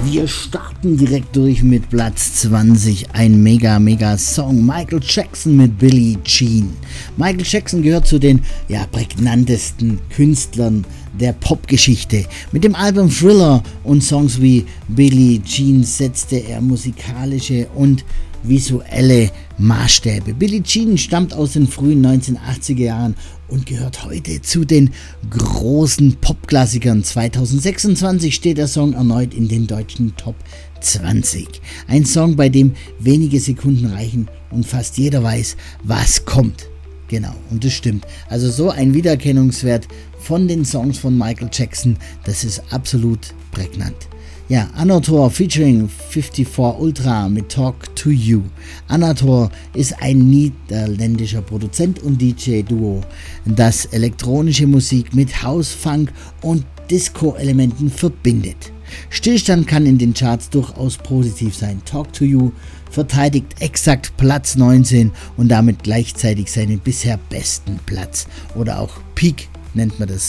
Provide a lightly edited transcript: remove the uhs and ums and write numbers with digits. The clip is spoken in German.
Wir starten direkt durch mit Platz 20, ein mega Song. Michael Jackson mit Billie Jean. Michael Jackson gehört zu den prägnantesten Künstlern der Popgeschichte. Mit dem Album Thriller und Songs wie Billie Jean setzte er musikalische und visuelle Maßstäbe. Billie Jean stammt aus den frühen 1980er Jahren und gehört heute zu den großen Popklassikern. 2026 steht der Song erneut in den deutschen Top 20. Ein Song, bei dem wenige Sekunden reichen und fast jeder weiß, was kommt. Genau, und das stimmt. Also so ein Wiedererkennungswert von den Songs von Michael Jackson, das ist absolut prägnant. Ja, Anator featuring 54 Ultra mit Talk to You. Anator ist ein niederländischer Produzent und DJ-Duo, das elektronische Musik mit House, Funk und Disco-Elementen verbindet. Stillstand kann in den Charts durchaus positiv sein. Talk to You verteidigt exakt Platz 19 und damit gleichzeitig seinen bisher besten Platz. Oder auch Peak nennt man das